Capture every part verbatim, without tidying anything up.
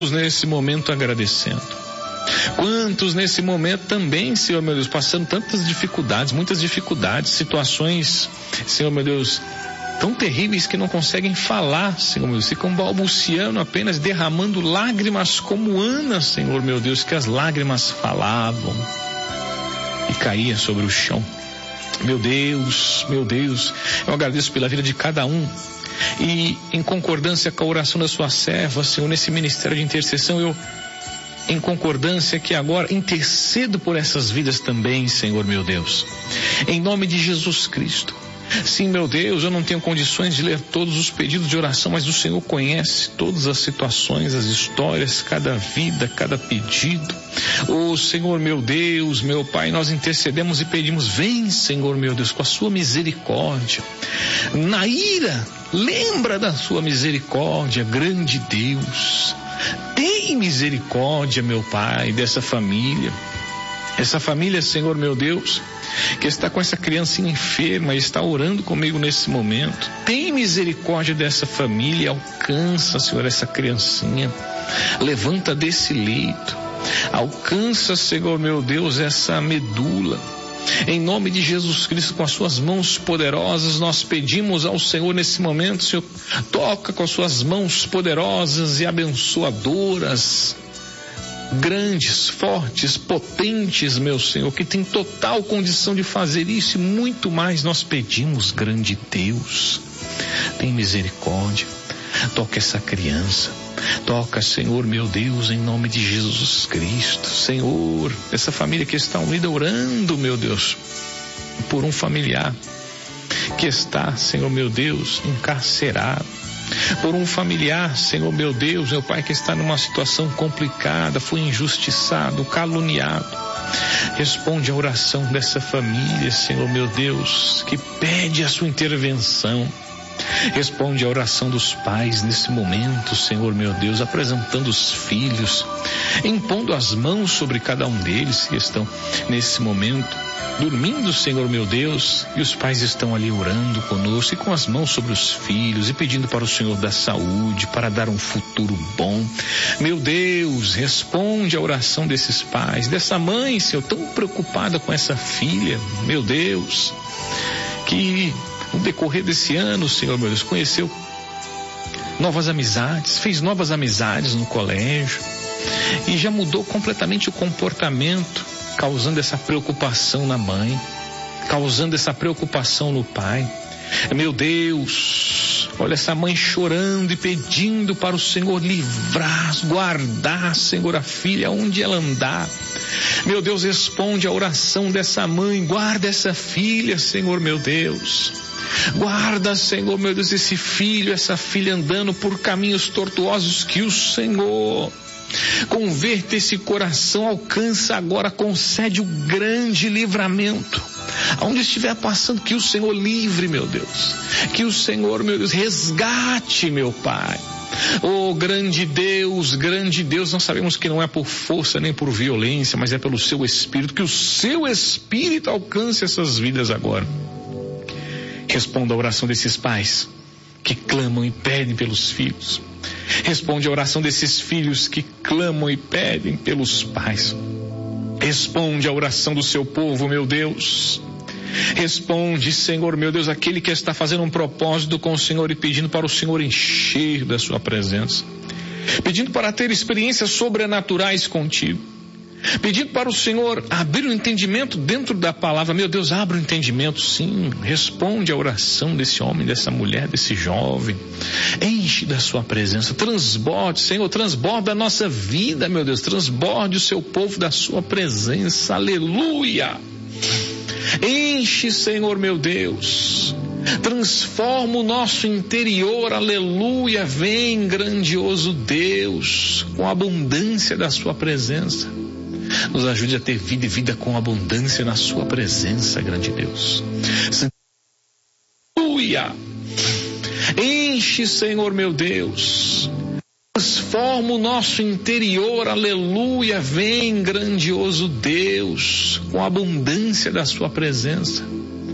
nesse momento agradecendo? Quantos nesse momento também, Senhor meu Deus, passando tantas dificuldades, muitas dificuldades, situações, Senhor meu Deus, tão terríveis que não conseguem falar, Senhor meu Deus, ficam balbuciando apenas, derramando lágrimas como Ana, Senhor meu Deus, que as lágrimas falavam e caíam sobre o chão. Meu Deus, meu Deus, eu agradeço pela vida de cada um e em concordância com a oração da sua serva, Senhor, nesse ministério de intercessão, eu em concordância que agora intercedo por essas vidas também, Senhor meu Deus, em nome de Jesus Cristo. Sim, meu Deus, eu não tenho condições de ler todos os pedidos de oração, mas o Senhor conhece todas as situações, as histórias, cada vida, cada pedido. Oh, Senhor, meu Deus, meu Pai, nós intercedemos e pedimos, vem, Senhor, meu Deus, com a sua misericórdia. Na ira, lembra da sua misericórdia, grande Deus. Tem misericórdia, meu Pai, dessa família. Essa família, Senhor, meu Deus, que está com essa criancinha enferma e está orando comigo nesse momento. Tem misericórdia dessa família, alcança, Senhor, essa criancinha. Levanta desse leito. Alcança, Senhor, meu Deus, essa medula. Em nome de Jesus Cristo, com as suas mãos poderosas, nós pedimos ao Senhor nesse momento, Senhor, toca com as suas mãos poderosas e abençoadoras, grandes, fortes, potentes, meu Senhor, que tem total condição de fazer isso e muito mais nós pedimos, grande Deus. Tem misericórdia, toca essa criança, toca, Senhor, meu Deus, em nome de Jesus Cristo. Senhor, essa família que está unida orando, meu Deus, por um familiar que está, Senhor, meu Deus, encarcerado, por um familiar, Senhor, meu Deus, meu Pai, que está numa situação complicada, foi injustiçado, caluniado. Responde a oração dessa família, Senhor, meu Deus, que pede a sua intervenção. Responde a oração dos pais nesse momento, Senhor, meu Deus, apresentando os filhos, impondo as mãos sobre cada um deles que estão nesse momento dormindo, Senhor, meu Deus, e os pais estão ali orando conosco e com as mãos sobre os filhos e pedindo para o Senhor da saúde, para dar um futuro bom. Meu Deus, responde a oração desses pais, dessa mãe, Senhor, tão preocupada com essa filha, meu Deus, que no decorrer desse ano, Senhor, meu Deus, conheceu novas amizades, fez novas amizades no colégio e já mudou completamente o comportamento, causando essa preocupação na mãe, causando essa preocupação no pai. Meu Deus, olha essa mãe chorando e pedindo para o Senhor livrar, guardar, Senhor, a filha onde ela andar. Meu Deus, responde a oração dessa mãe, guarda essa filha, Senhor, meu Deus. Guarda, Senhor, meu Deus, esse filho, essa filha andando por caminhos tortuosos, que o Senhor converta esse coração, alcança agora, concede o grande livramento. Aonde estiver passando, que o Senhor livre, meu Deus. Que o Senhor, meu Deus, resgate, meu Pai. Oh, grande Deus, grande Deus, nós sabemos que não é por força nem por violência, mas é pelo seu Espírito, que o seu Espírito alcance essas vidas agora. Responda a oração desses pais que clamam e pedem pelos filhos. Responde a oração desses filhos que clamam e pedem pelos pais. Responde a oração do seu povo, meu Deus. Responde, Senhor, meu Deus, aquele que está fazendo um propósito com o Senhor e pedindo para o Senhor encher da sua presença, pedindo para ter experiências sobrenaturais contigo, pedindo para o Senhor abrir o entendimento dentro da palavra. Meu Deus, abre o entendimento, sim. Responde a oração desse homem, dessa mulher, desse jovem. Enche da sua presença, transborde, Senhor, transborda a nossa vida, meu Deus, transborde o seu povo da sua presença, aleluia. Enche, Senhor, meu Deus, transforma o nosso interior, aleluia. Vem, grandioso Deus, com a abundância da sua presença. Nos ajude a ter vida e vida com abundância na sua presença, grande Deus. Aleluia. Enche, Senhor, meu Deus. Transforma o nosso interior, aleluia. Vem, grandioso Deus, com a abundância da sua presença.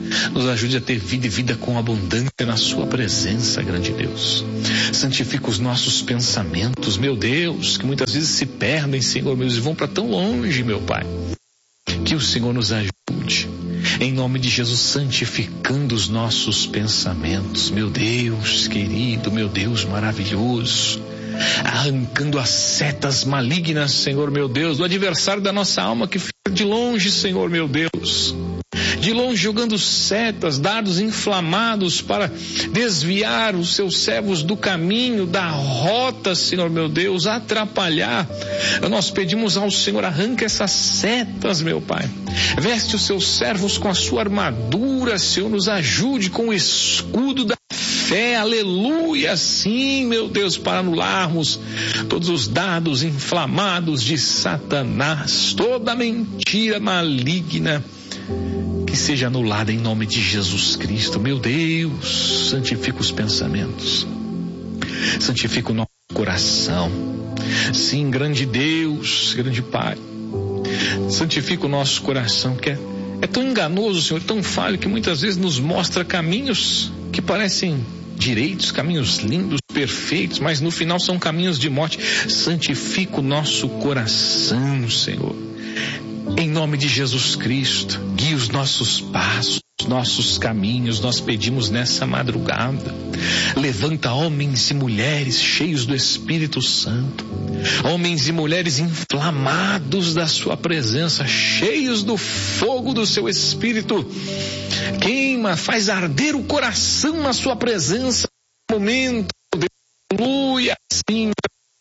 Nos ajude a ter vida e vida com abundância na sua presença, grande Deus. Santifica os nossos pensamentos, meu Deus, que muitas vezes se perdem, Senhor, meus, e vão para tão longe, meu Pai. Que o Senhor nos ajude, em nome de Jesus, santificando os nossos pensamentos, meu Deus querido, meu Deus maravilhoso, arrancando as setas malignas, Senhor, meu Deus, do adversário da nossa alma que fica de longe, Senhor, meu Deus. De longe jogando setas, dardos inflamados para desviar os seus servos do caminho, da rota, Senhor meu Deus, atrapalhar. Nós pedimos ao Senhor, arranca essas setas, meu Pai. Veste os seus servos com a sua armadura, Senhor, nos ajude com o escudo da fé, aleluia, sim, meu Deus, para anularmos todos os dardos inflamados de Satanás, toda mentira maligna, que seja anulada em nome de Jesus Cristo. Meu Deus, santifica os pensamentos, santifica o nosso coração. Sim, grande Deus, grande Pai, santifica o nosso coração, que é, é tão enganoso, Senhor, tão falho, que muitas vezes nos mostra caminhos que parecem direitos, caminhos lindos, perfeitos, mas no final são caminhos de morte. Santifica o nosso coração, Senhor, em nome de Jesus Cristo. Guia os nossos passos, nossos caminhos, nós pedimos nessa madrugada. Levanta homens e mulheres cheios do Espírito Santo, homens e mulheres inflamados da sua presença, cheios do fogo do seu Espírito. Queima, faz arder o coração na sua presença no momento. Aleluia, sim,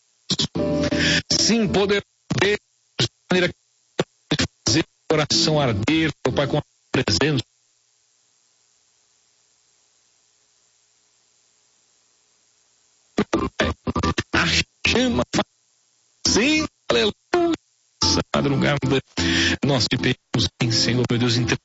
sim, poder de maneira que fazer o coração arder, meu Pai, com a presença. A chama, sim, aleluia, essa madrugada nós te pedimos, em Senhor, meu Deus, entre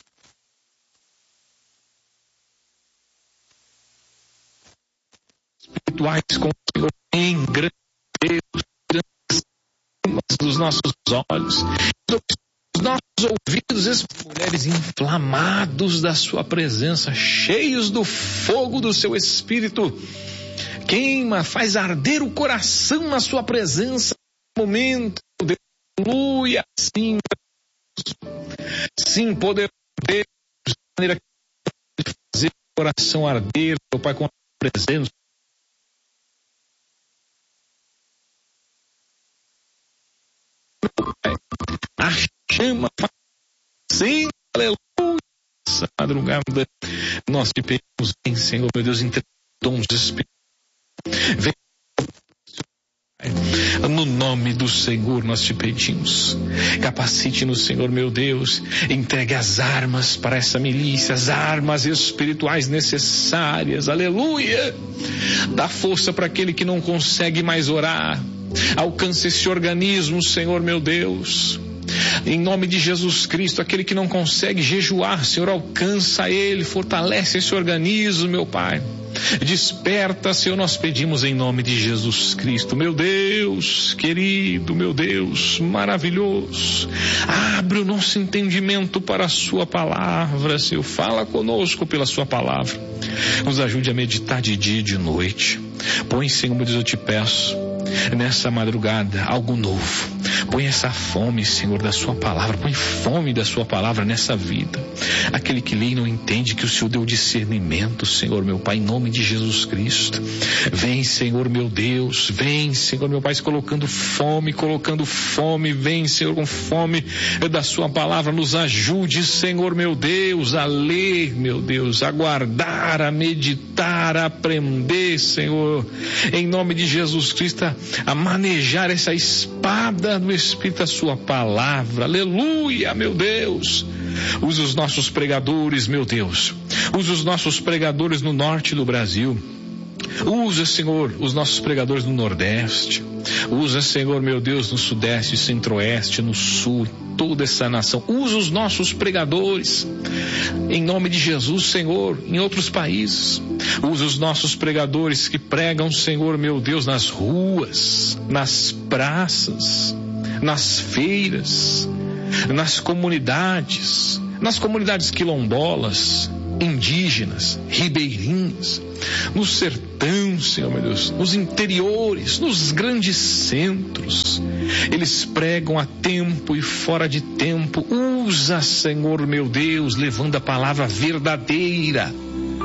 espirituais com o Senhor, em grande Deus, dos nossos olhos, dos nossos ouvidos, essas mulheres inflamados da sua presença, cheios do fogo do seu Espírito. Queima, faz arder o coração na sua presença no momento. Aleluia, sim, sim, poder de Deus, de maneira que fazer o coração arder, meu Pai, com a presença. A chama, sim, aleluia, essa madrugada nós te pedimos, em Senhor, meu Deus, entre dons espirituais. Vem, no nome do Senhor nós te pedimos, capacite-nos, Senhor meu Deus, entregue as armas para essa milícia, as armas espirituais necessárias, aleluia, dá força para aquele que não consegue mais orar, alcance esse organismo, Senhor meu Deus, em nome de Jesus Cristo. Aquele que não consegue jejuar, Senhor, alcança ele, fortalece esse organismo, meu Pai. Desperta, Senhor, nós pedimos em nome de Jesus Cristo. Meu Deus querido, meu Deus maravilhoso, abre o nosso entendimento para a sua palavra, Senhor, fala conosco pela sua palavra, nos ajude a meditar de dia e de noite. Põe, Senhor, meu Deus, eu te peço, nessa madrugada, algo novo. Põe essa fome, Senhor, da sua palavra, põe fome da sua palavra nessa vida. Aquele que lê e não entende, que o Senhor deu discernimento, Senhor, meu Pai, em nome de Jesus Cristo. Vem, Senhor, meu Deus, vem, Senhor, meu Pai, colocando fome, colocando fome, vem, Senhor, com fome da sua palavra, nos ajude, Senhor, meu Deus, a ler, meu Deus, a guardar, a meditar, a aprender, Senhor, em nome de Jesus Cristo, a manejar essa espada do Espírito, a sua palavra, aleluia, meu Deus. Usa os nossos pregadores, meu Deus, usa os nossos pregadores no norte do Brasil, usa, Senhor, os nossos pregadores no Nordeste, usa, Senhor, meu Deus, no Sudeste, Centro-Oeste, no Sul, toda essa nação, usa os nossos pregadores, em nome de Jesus, Senhor, em outros países, usa os nossos pregadores que pregam, Senhor, meu Deus, nas ruas, nas praças, nas feiras, nas comunidades, nas comunidades quilombolas, indígenas, ribeirinhas, no sertão, Senhor meu Deus, nos interiores, nos grandes centros. Eles pregam a tempo e fora de tempo. Usa, Senhor meu Deus, levando a palavra verdadeira,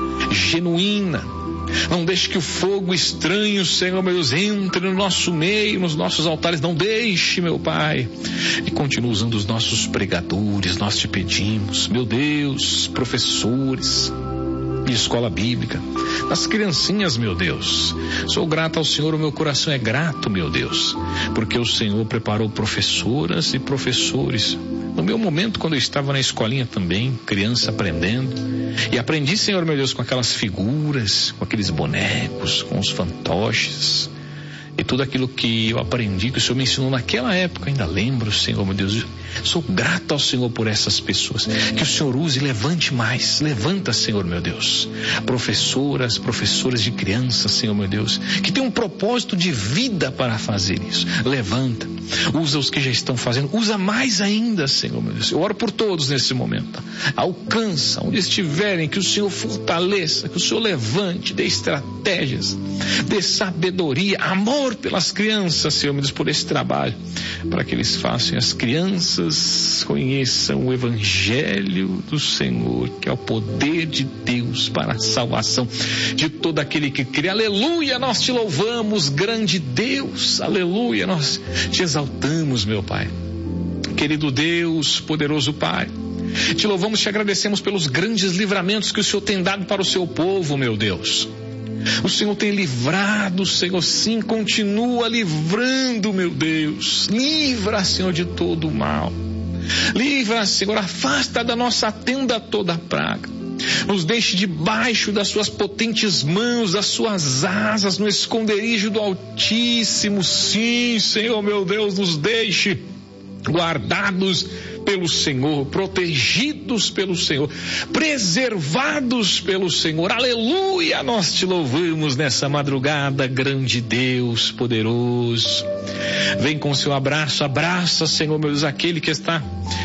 genuína. Não deixe que o fogo estranho, Senhor meu Deus, entre no nosso meio, nos nossos altares. Não deixe, meu Pai. E continue usando os nossos pregadores. Nós te pedimos, meu Deus, professores de escola bíblica, das criancinhas, meu Deus. Sou grato ao Senhor, o meu coração é grato, meu Deus, porque o Senhor preparou professoras e professores. No meu momento, quando eu estava na escolinha também, criança aprendendo, e aprendi, Senhor meu Deus, com aquelas figuras, com aqueles bonecos, com os fantoches, e tudo aquilo que eu aprendi, que o Senhor me ensinou naquela época, ainda lembro, Senhor meu Deus. Sou grato ao Senhor por essas pessoas. Que o Senhor use e levante mais. Levanta, Senhor meu Deus, professoras, professores de crianças, Senhor meu Deus, que tem um propósito de vida para fazer isso. Levanta, usa os que já estão fazendo, usa mais ainda, Senhor meu Deus. Eu oro por todos nesse momento. Alcança, onde estiverem, que o Senhor fortaleça, que o Senhor levante, dê estratégias, dê sabedoria, amor pelas crianças, Senhor meu Deus, por esse trabalho, para que eles façam, as crianças conheçam o Evangelho do Senhor, que é o poder de Deus para a salvação de todo aquele que crê. Aleluia, nós te louvamos, grande Deus, aleluia, nós te exaltamos, meu Pai. Querido Deus, poderoso Pai, te louvamos, te agradecemos pelos grandes livramentos que o Senhor tem dado para o seu povo, meu Deus. O Senhor tem livrado, Senhor, sim, continua livrando, meu Deus. Livra, Senhor, de todo o mal. Livra, Senhor, afasta da nossa tenda toda a praga. Nos deixe debaixo das suas potentes mãos, das suas asas, no esconderijo do Altíssimo. Sim, Senhor, meu Deus, nos deixe guardados pelo Senhor, protegidos pelo Senhor, preservados pelo Senhor. Aleluia, nós te louvamos nessa madrugada, grande Deus poderoso. Vem com o seu abraço, abraça, Senhor meu Deus, aquele que está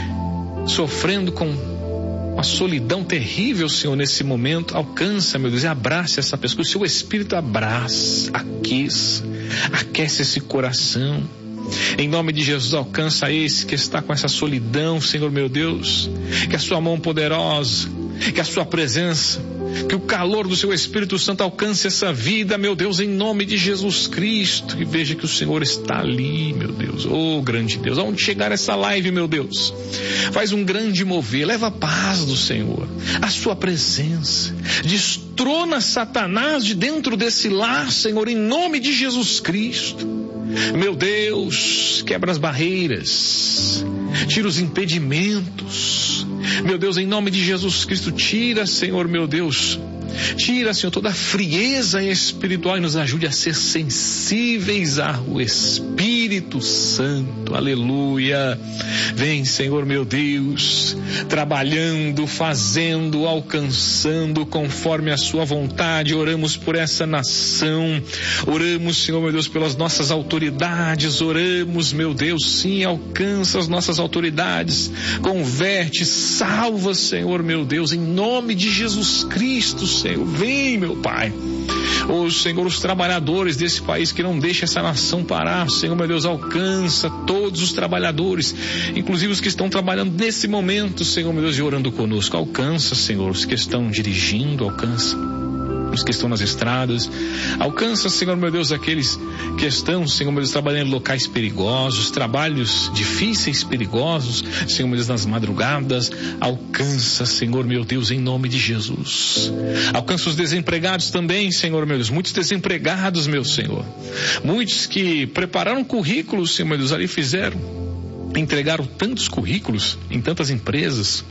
sofrendo com uma solidão terrível, Senhor, nesse momento. Alcança, meu Deus, e abraça essa pessoa. O seu Espírito abraça, aqueça, aquece esse coração. Em nome de Jesus, alcança esse que está com essa solidão, Senhor meu Deus. Que a sua mão poderosa, que a sua presença, que o calor do seu Espírito Santo alcance essa vida, meu Deus, em nome de Jesus Cristo. E veja que o Senhor está ali, meu Deus. Oh, grande Deus, aonde chegar essa live, meu Deus, faz um grande mover, leva a paz do Senhor, a sua presença, destrona Satanás de dentro desse lar, Senhor, em nome de Jesus Cristo. Meu Deus, quebra as barreiras, tira os impedimentos, meu Deus, em nome de Jesus Cristo, tira, Senhor, meu Deus, tira, Senhor, toda a frieza espiritual e nos ajude a ser sensíveis ao Espírito Santo. Aleluia. Vem, Senhor, meu Deus, trabalhando, fazendo, alcançando conforme a sua vontade. Oramos por essa nação, oramos, Senhor, meu Deus, pelas nossas autoridades, oramos, meu Deus, sim, alcança as nossas autoridades, converte, salva, Senhor, meu Deus, em nome de Jesus Cristo, Senhor, vem, meu Pai. Oh, Senhor, os trabalhadores desse país que não deixam essa nação parar, Senhor, meu Deus, alcança todos os trabalhadores, inclusive os que estão trabalhando nesse momento, Senhor, meu Deus, e orando conosco. Alcança, Senhor, os que estão dirigindo, alcança os que estão nas estradas, alcança, Senhor, meu Deus, aqueles que estão, Senhor, meu Deus, trabalhando em locais perigosos, trabalhos difíceis, perigosos, Senhor, meu Deus, nas madrugadas. Alcança, Senhor, meu Deus, em nome de Jesus. Alcança os desempregados também, Senhor, meu Deus, muitos desempregados, meu Senhor, muitos que prepararam currículos, Senhor, meu Deus, ali fizeram, entregaram tantos currículos em tantas empresas,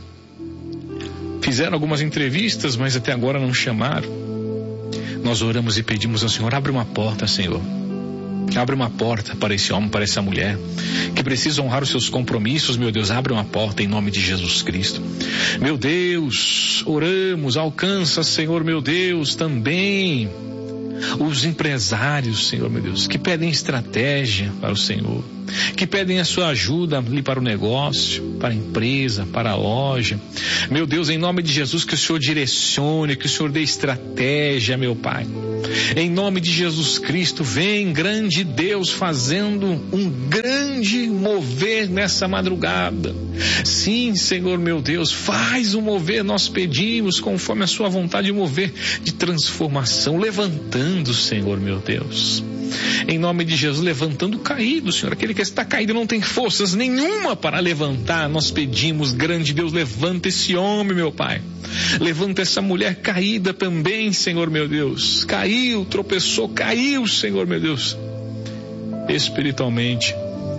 fizeram algumas entrevistas, mas até agora não chamaram. Nós oramos e pedimos ao Senhor, abre uma porta, Senhor. Abre uma porta para esse homem, para essa mulher, que precisa honrar os seus compromissos, meu Deus, abre uma porta em nome de Jesus Cristo. Meu Deus, oramos, alcança, Senhor, meu Deus, também os empresários, Senhor meu Deus, que pedem estratégia para o Senhor, que pedem a sua ajuda ali para o negócio, para a empresa, para a loja. Meu Deus, em nome de Jesus, que o Senhor direcione, que o Senhor dê estratégia, meu Pai. Em nome de Jesus Cristo, vem, grande Deus, fazendo um grande mover nessa madrugada. Sim, Senhor meu Deus, faz um mover, nós pedimos, conforme a sua vontade, um mover de transformação, levantando, Senhor meu Deus. Em nome de Jesus, levantando o caído, Senhor, aquele que está caído não tem forças nenhuma para levantar. Nós pedimos, grande Deus, levanta esse homem, meu Pai. Levanta essa mulher caída também, Senhor meu Deus. Caiu, tropeçou, caiu, Senhor meu Deus. Espiritualmente,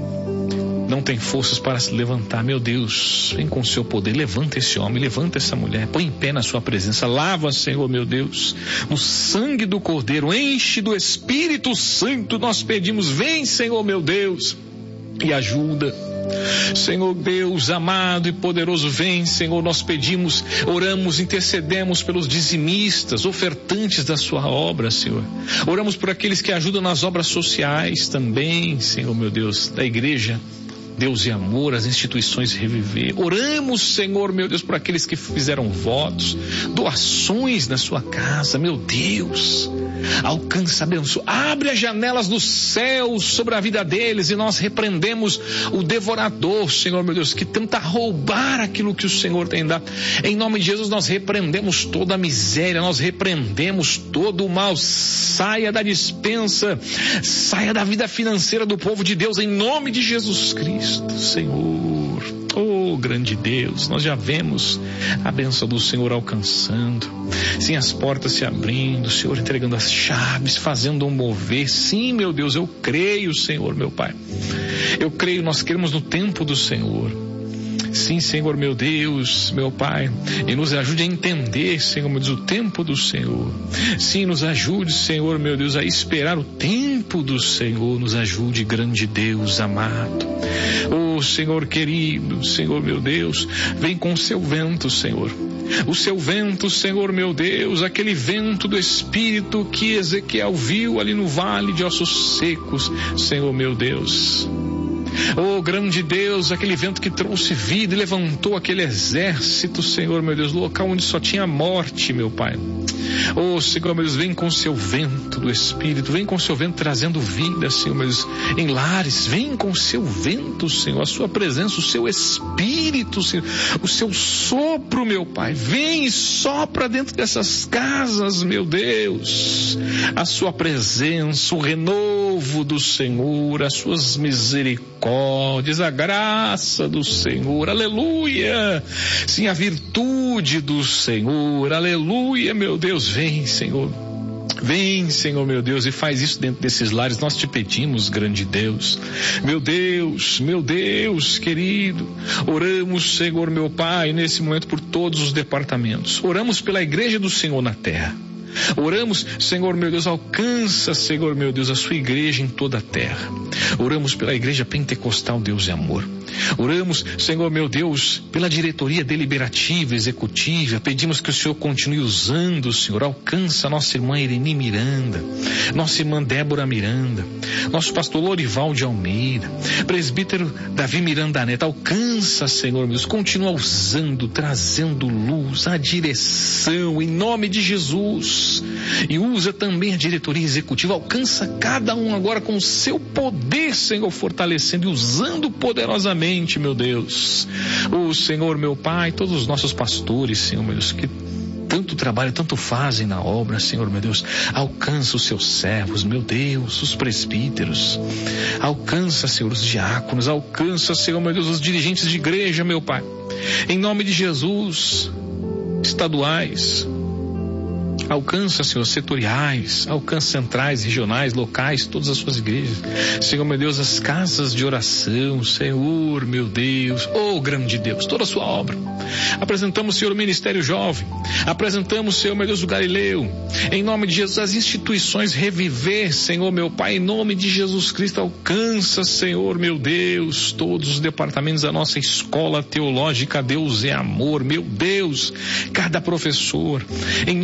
não tem forças para se levantar. Meu Deus, vem com o seu poder, levanta esse homem, levanta essa mulher, põe em pé na sua presença, lava, Senhor meu Deus, no sangue do Cordeiro, enche do Espírito Santo, nós pedimos, vem, Senhor meu Deus, e ajuda. Senhor Deus amado e poderoso, vem, Senhor, nós pedimos, oramos, intercedemos pelos dizimistas, ofertantes da sua obra, Senhor. Oramos por aqueles que ajudam nas obras sociais também, Senhor meu Deus, da igreja Deus e Amor, as instituições Reviver. Oramos, Senhor meu Deus, por aqueles que fizeram votos, doações na sua casa, meu Deus. Alcança, abençoa, abre as janelas dos céus sobre a vida deles e nós repreendemos o devorador, Senhor meu Deus, que tenta roubar aquilo que o Senhor tem dado. Em nome de Jesus nós repreendemos toda a miséria, nós repreendemos todo o mal. Saia da dispensa, saia da vida financeira do povo de Deus, em nome de Jesus Cristo, Senhor. Oh, grande Deus, nós já vemos a bênção do Senhor alcançando, sim, as portas se abrindo, o Senhor entregando as chaves, fazendo um mover. Sim, meu Deus, eu creio, Senhor, meu Pai, eu creio, nós cremos no tempo do Senhor. Sim, Senhor, meu Deus, meu Pai, e nos ajude a entender, Senhor, meu Deus, o tempo do Senhor. Sim, nos ajude, Senhor, meu Deus, a esperar o tempo do Senhor. Nos ajude, grande Deus amado. Oh, Senhor querido, Senhor, meu Deus, vem com o seu vento, Senhor. O seu vento, Senhor, meu Deus, aquele vento do Espírito que Ezequiel viu ali no vale de ossos secos, Senhor, meu Deus. Oh, grande Deus, aquele vento que trouxe vida e levantou aquele exército, Senhor, meu Deus, local onde só tinha morte, meu Pai. Oh, Senhor, meu Deus, vem com o seu vento do Espírito, vem com o seu vento trazendo vida, Senhor, meu Deus, em lares, vem com o seu vento, Senhor, a sua presença, o seu Espírito, Senhor, o seu sopro, meu Pai, vem e sopra dentro dessas casas, meu Deus, a sua presença, o renovo do Senhor, as suas misericórdias, a graça do Senhor, aleluia, sim, a virtude do Senhor, aleluia, meu Deus, vem, Senhor, vem, Senhor, meu Deus, e faz isso dentro desses lares, nós te pedimos, grande Deus, meu Deus, meu Deus, querido, oramos, Senhor, meu Pai, nesse momento por todos os departamentos, oramos pela igreja do Senhor na terra. Oramos, Senhor meu Deus, alcança, Senhor meu Deus, a sua igreja em toda a terra. Oramos pela igreja pentecostal Deus e Amor. Oramos, Senhor meu Deus, pela diretoria deliberativa, executiva. Pedimos que o Senhor continue usando, Senhor. Alcança a nossa irmã Irene Miranda, nossa irmã Débora Miranda, nosso pastor Lorival de Almeida, presbítero Davi Miranda Neto. Alcança, Senhor meu Deus, continua usando, trazendo luz, a direção, em nome de Jesus. E usa também a diretoria executiva, alcança cada um agora com o seu poder, Senhor, fortalecendo e usando poderosamente, meu Deus. O Senhor, meu Pai, todos os nossos pastores, Senhor, meu Deus, que tanto trabalham, tanto fazem na obra, Senhor, meu Deus, alcança os seus servos, meu Deus, os presbíteros, alcança, Senhor, os diáconos, alcança, Senhor, meu Deus, os dirigentes de igreja, meu Pai, em nome de Jesus, estaduais, alcança, Senhor, setoriais, alcança centrais, regionais, locais, todas as suas igrejas. Senhor, meu Deus, as casas de oração, Senhor, meu Deus, oh grande Deus, toda a sua obra. Apresentamos, Senhor, o Ministério Jovem. Apresentamos, Senhor, meu Deus, o Galileu. Em nome de Jesus, as instituições Reviver, Senhor, meu Pai, em nome de Jesus Cristo, alcança, Senhor, meu Deus, todos os departamentos da nossa escola teológica, Deus é Amor, meu Deus, cada professor, em nome de Jesus,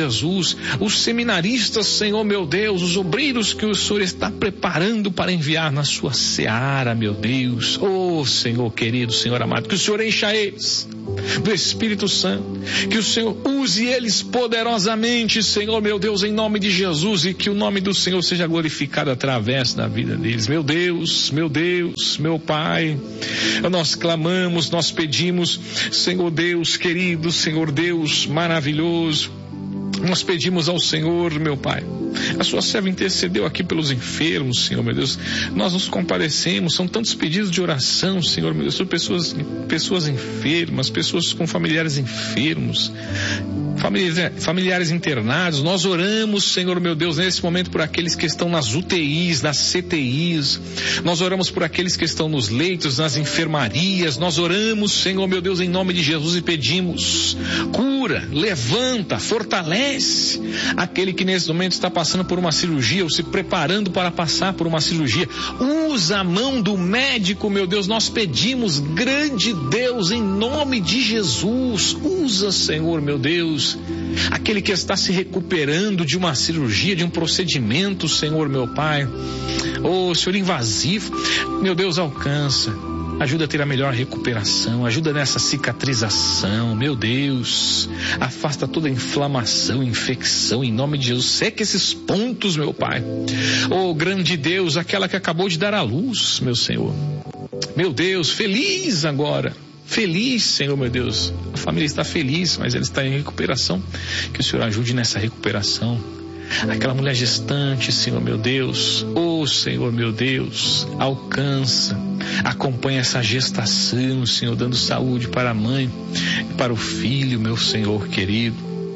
Jesus, os seminaristas, Senhor meu Deus, os obreiros que o Senhor está preparando para enviar na sua seara, meu Deus. Oh, Senhor querido, Senhor amado, que o Senhor encha eles do Espírito Santo, que o Senhor use eles poderosamente, Senhor meu Deus, em nome de Jesus, e que o nome do Senhor seja glorificado através da vida deles. Meu Deus, meu Deus, meu Pai, nós clamamos, nós pedimos, Senhor Deus querido, Senhor Deus maravilhoso, nós pedimos ao Senhor, meu Pai. A sua serva intercedeu aqui pelos enfermos, Senhor, meu Deus. Nós nos comparecemos, são tantos pedidos de oração, Senhor, meu Deus, por pessoas, pessoas enfermas, pessoas com familiares enfermos, familiares, familiares internados. Nós oramos, Senhor, meu Deus, nesse momento por aqueles que estão nas U T Is, nas C T Is. Nós oramos por aqueles que estão nos leitos, nas enfermarias. Nós oramos, Senhor, meu Deus, em nome de Jesus e pedimos cura, levanta, fortalece aquele que nesse momento está passando por uma cirurgia ou se preparando para passar por uma cirurgia. Usa a mão do médico, meu Deus, nós pedimos, grande Deus, em nome de Jesus. Usa, Senhor, meu Deus, aquele que está se recuperando de uma cirurgia, de um procedimento, Senhor, meu Pai. Oh, Senhor, invasivo, meu Deus, alcança. Ajuda a ter a melhor recuperação, ajuda nessa cicatrização, meu Deus, afasta toda inflamação, infecção, em nome de Jesus, seca esses pontos, meu Pai. Oh, grande Deus, aquela que acabou de dar à luz, meu Senhor, meu Deus, feliz agora, feliz, Senhor, meu Deus, a família está feliz, mas ela está em recuperação, que o Senhor ajude nessa recuperação. Aquela mulher gestante, Senhor meu Deus, oh Senhor meu Deus, alcança, acompanha essa gestação, Senhor, dando saúde para a mãe e para o filho, meu Senhor querido.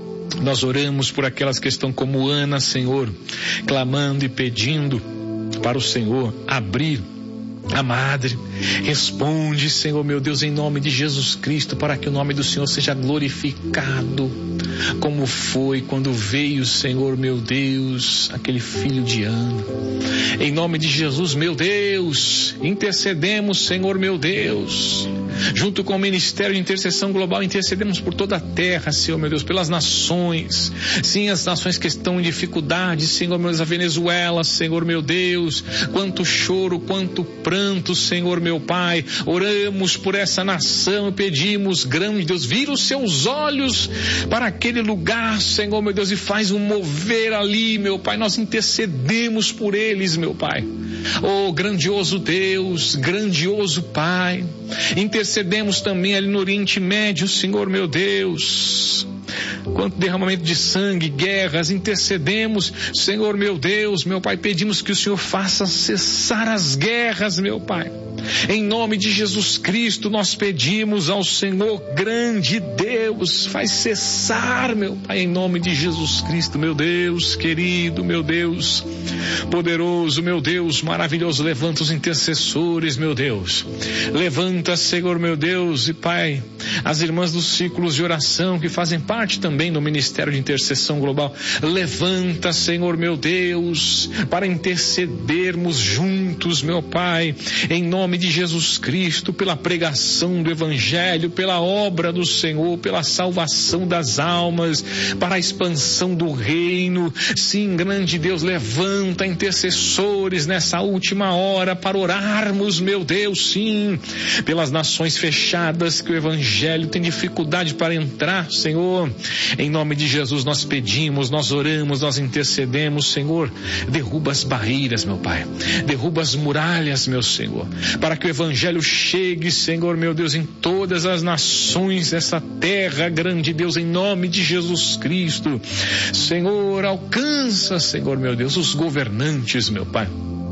Nós oramos por aquelas que estão como Ana, Senhor, clamando e pedindo para o Senhor abrir a madre. Responde, Senhor meu Deus, em nome de Jesus Cristo, para que o nome do Senhor seja glorificado, como foi quando veio, Senhor meu Deus, aquele filho de Ana. Em nome de Jesus, meu Deus, intercedemos, Senhor meu Deus, junto com o Ministério de Intercessão Global, intercedemos por toda a terra, Senhor meu Deus, pelas nações, sim, as nações que estão em dificuldade, Senhor meu Deus, a Venezuela, Senhor meu Deus, quanto choro, quanto pranto, Senhor meu Pai, oramos por essa nação e pedimos, grande Deus, vira os seus olhos para aquele lugar, Senhor meu Deus, e faz um mover ali, meu Pai, nós intercedemos por eles, meu Pai. Oh, grandioso Deus, grandioso Pai, intercedemos também ali no Oriente Médio, Senhor meu Deus, quanto derramamento de sangue, guerras, intercedemos, Senhor meu Deus, meu Pai, pedimos que o Senhor faça cessar as guerras, meu Pai. Em nome de Jesus Cristo, nós pedimos ao Senhor, grande Deus, faz cessar, meu Pai, em nome de Jesus Cristo, meu Deus, querido, meu Deus, poderoso, meu Deus, maravilhoso, levanta os intercessores, meu Deus, levanta, Senhor, meu Deus, e Pai, as irmãs dos círculos de oração que fazem parte também do Ministério de Intercessão Global, levanta, Senhor, meu Deus, para intercedermos juntos, meu Pai, em nome de Jesus Cristo, pela pregação do Evangelho, pela obra do Senhor, pela salvação das almas, para a expansão do reino. Sim, grande Deus, levanta intercessores nessa última hora para orarmos, meu Deus, sim, pelas nações fechadas que o Evangelho tem dificuldade para entrar, Senhor. Em nome de Jesus nós pedimos, nós oramos, nós intercedemos, Senhor, derruba as barreiras, meu Pai, derruba as muralhas, meu Senhor, para que o Evangelho chegue, Senhor meu Deus, em todas as nações dessa terra, grande Deus, em nome de Jesus Cristo. Senhor, alcança, Senhor meu Deus, os governantes, meu Pai,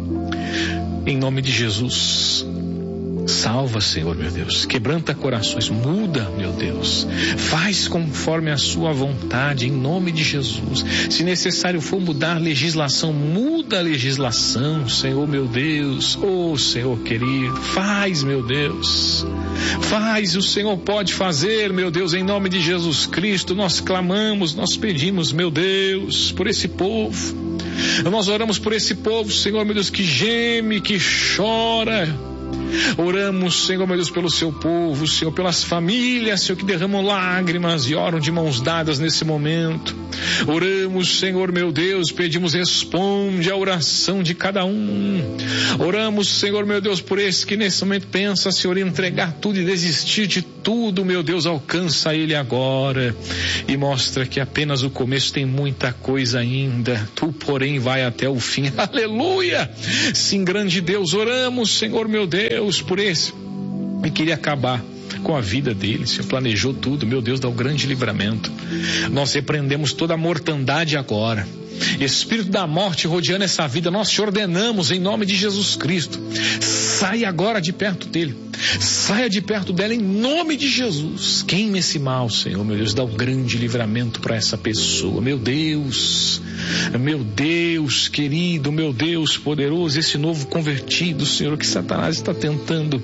em nome de Jesus. Salva, Senhor meu Deus, quebranta corações, muda, meu Deus, faz conforme a sua vontade, em nome de Jesus. Se necessário for mudar legislação, muda a legislação, Senhor meu Deus. Oh, Senhor querido, faz, meu Deus, faz, o Senhor pode fazer, meu Deus, em nome de Jesus Cristo. Nós clamamos, nós pedimos, meu Deus, por esse povo. Nós oramos por esse povo, Senhor meu Deus, que geme, que chora, Oramos, Senhor, meu Deus, pelo seu povo, Senhor, pelas famílias, Senhor, que derramam lágrimas e oram de mãos dadas nesse momento. Oramos, Senhor, meu Deus, pedimos, responde a oração de cada um. Oramos, Senhor, meu Deus, por esse que nesse momento pensa, Senhor, em entregar tudo e desistir de tudo, meu Deus, alcança ele agora e mostra que apenas o começo, tem muita coisa ainda. Tu, porém, vai até o fim. Aleluia! Sim, grande Deus, oramos, Senhor, meu Deus, por esse e queria acabar com a vida dele, Senhor, planejou tudo, meu Deus, dá o grande livramento. Nós repreendemos toda a mortandade agora. Espírito da morte rodeando essa vida, nós te ordenamos em nome de Jesus Cristo, saia agora de perto dele, saia de perto dela em nome de Jesus. Queime esse mal, Senhor, meu Deus, dá o grande livramento para essa pessoa, meu Deus, meu Deus querido, meu Deus poderoso, esse novo convertido, Senhor, que Satanás está tentando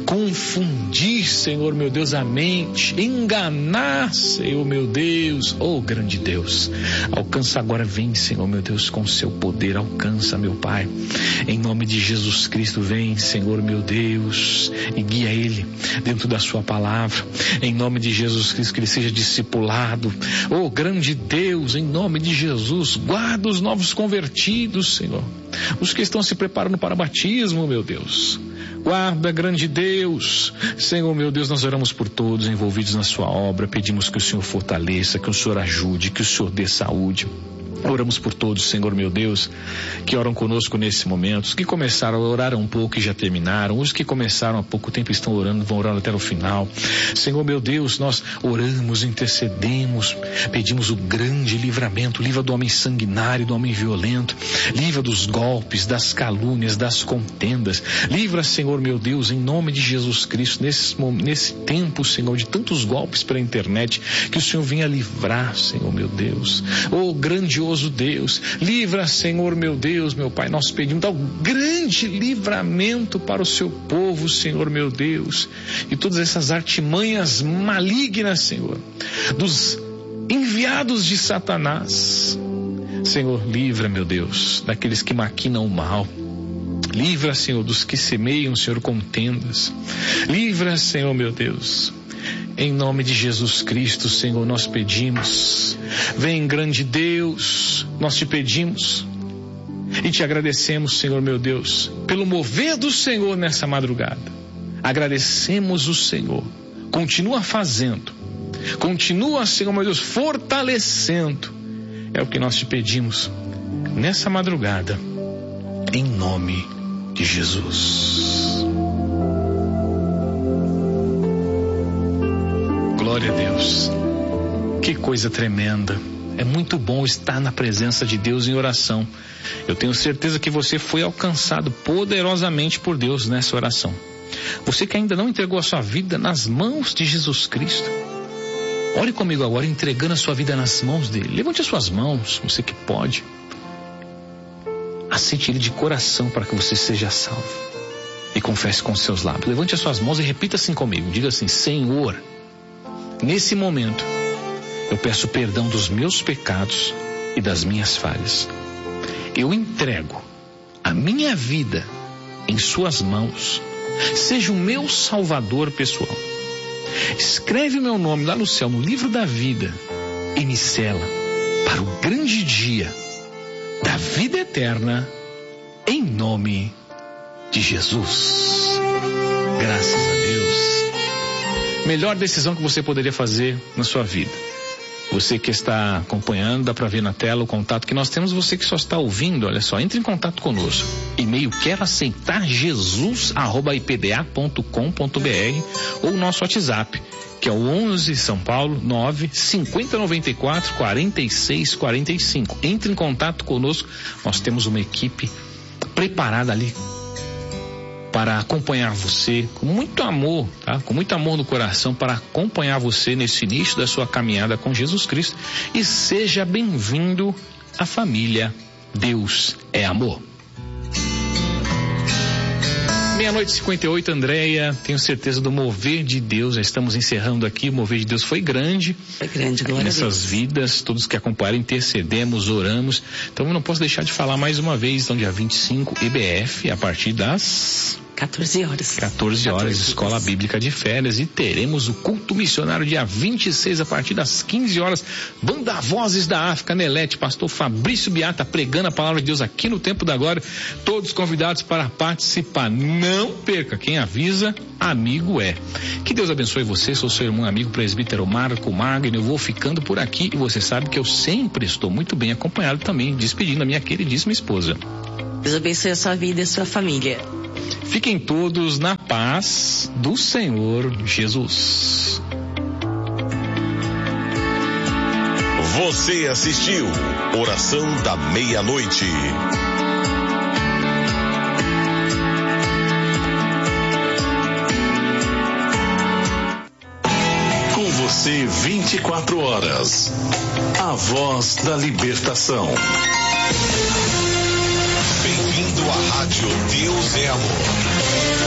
confundir, Senhor, meu Deus, a mente, enganar, Senhor, meu Deus, oh grande Deus, alcança agora, vem, Senhor, meu Deus, com o seu poder, alcança, meu Pai, em nome de Jesus Cristo, vem, Senhor, meu Deus, e guia ele dentro da sua palavra, em nome de Jesus Cristo, que ele seja discipulado, oh grande Deus, em nome de Jesus, guarda os novos convertidos, Senhor, os que estão se preparando para batismo, meu Deus, guarda, grande Deus, Senhor, meu Deus, nós oramos por todos envolvidos na sua obra, pedimos que o Senhor fortaleça, que o Senhor ajude, que o Senhor dê saúde. Oramos por todos, Senhor, meu Deus, que oram conosco nesse momento, os que começaram a orar um pouco e já terminaram, os que começaram há pouco tempo estão orando, vão orar até o final. Senhor, meu Deus, nós oramos, intercedemos, pedimos o grande livramento, livra do homem sanguinário, do homem violento, livra dos golpes, das calúnias, das contendas, livra, Senhor, meu Deus, em nome de Jesus Cristo, nesse, nesse tempo, Senhor, de tantos golpes pela internet, que o Senhor venha livrar, Senhor, meu Deus, oh grandioso Deus, livra, Senhor, meu Deus, meu Pai, nós pedimos, dá um grande livramento para o seu povo, Senhor, meu Deus, e todas essas artimanhas malignas, Senhor, dos enviados de Satanás, Senhor, livra, meu Deus, daqueles que maquinam o mal, livra, Senhor, dos que semeiam, Senhor, contendas, livra, Senhor, meu Deus, em nome de Jesus Cristo, Senhor, nós pedimos, vem, grande Deus, nós te pedimos e te agradecemos, Senhor, meu Deus, pelo mover do Senhor nessa madrugada. Agradecemos o Senhor, continua fazendo, continua, Senhor, meu Deus, fortalecendo, é o que nós te pedimos nessa madrugada, em nome de Jesus. Glória a Deus, que coisa tremenda, é muito bom estar na presença de Deus em oração. Eu tenho certeza que você foi alcançado poderosamente por Deus nessa oração. Você que ainda não entregou a sua vida nas mãos de Jesus Cristo, ore comigo agora, entregando a sua vida nas mãos dele. Levante as suas mãos, você que pode, aceite ele de coração para que você seja salvo e confesse com seus lábios. Levante as suas mãos e repita assim comigo, diga assim: Senhor, nesse momento, eu peço perdão dos meus pecados e das minhas falhas. Eu entrego a minha vida em suas mãos. Seja o meu salvador pessoal. Escreve meu nome lá no céu, no livro da vida, e me sela para o grande dia da vida eterna, em nome de Jesus. Graças a Deus. Melhor decisão que você poderia fazer na sua vida. Você que está acompanhando, dá para ver na tela o contato que nós temos. Você que só está ouvindo, olha só, entre em contato conosco. E-mail quero aceitar jesus arroba i p d a ponto com ponto b r ou o nosso WhatsApp, que é o onze São Paulo nove cinquenta noventa e quatro quarenta e seis quarenta e cinco. Entre em contato conosco, nós temos uma equipe preparada ali para acompanhar você com muito amor, tá? Com muito amor no coração, para acompanhar você nesse início da sua caminhada com Jesus Cristo. E seja bem-vindo à família Deus é Amor. Meia-noite e cinquenta e oito, Andréia, tenho certeza do mover de Deus, já estamos encerrando aqui, o mover de Deus foi grande. Foi grande, glória nessas a Deus. vidas, todos que acompanharam, intercedemos, oramos. Então eu não posso deixar de falar mais uma vez, então dia vinte e cinco, E B F, a partir das quatorze horas. quatorze horas, quatorze Escola dias. Bíblica de Férias, e teremos o culto missionário dia vinte e seis a partir das quinze horas. Banda Vozes da África, Nelete, pastor Fabrício Biata pregando a palavra de Deus aqui no Tempo da Glória. Todos convidados para participar. Não perca, quem avisa, amigo é. Que Deus abençoe você, sou seu irmão amigo presbítero Marco Magno. Eu vou ficando por aqui e você sabe que eu sempre estou muito bem acompanhado também, despedindo a minha queridíssima esposa. Deus abençoe a sua vida e a sua família. Fiquem todos na paz do Senhor Jesus. Você assistiu Oração da Meia-Noite. Com você vinte e quatro horas. A voz da libertação. Bem-vindo à Rádio Deus é Amor.